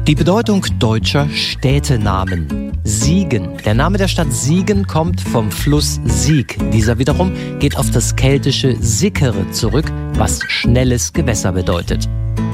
Die Bedeutung deutscher Städtenamen. Siegen. Der Name der Stadt Siegen kommt vom Fluss Sieg. Dieser wiederum geht auf das keltische sickere zurück, was schnelles Gewässer bedeutet.